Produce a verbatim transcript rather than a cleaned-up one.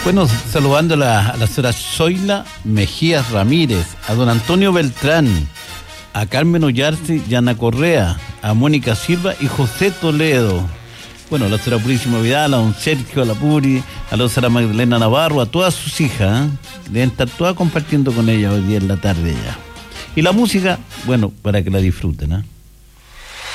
Bueno, saludando a la, a la señora Zoila Mejías Ramírez, a don Antonio Beltrán, a Carmen Ollarse y Ana Correa, a Mónica Silva y José Toledo. Bueno, a la señora Purísima Vidal, a don Sergio Alapuri, a la señora Magdalena Navarro, a todas sus hijas, ¿eh? Deben estar todas compartiendo con ella hoy día en la tarde ya. Y la música, bueno, para que la disfruten, ¿eh?